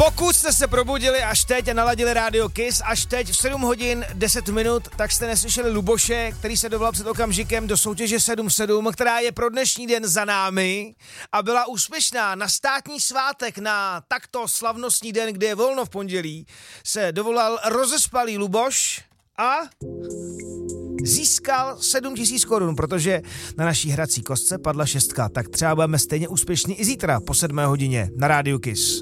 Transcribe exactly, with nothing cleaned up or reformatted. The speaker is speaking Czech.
Pokud jste se probudili až teď a naladili rádio Kiss až teď v sedm hodin deset minut, tak jste neslyšeli Luboše, který se dovolal před okamžikem do soutěže sedm sedm, která je pro dnešní den za námi a byla úspěšná. Na státní svátek, na takto slavnostní den, kde je volno v pondělí, se dovolal rozespalý Luboš a získal sedm tisíc korun, protože na naší hrací kostce padla šestka, tak třeba budeme stejně úspěšní i zítra po sedmé hodině na rádiu Kiss.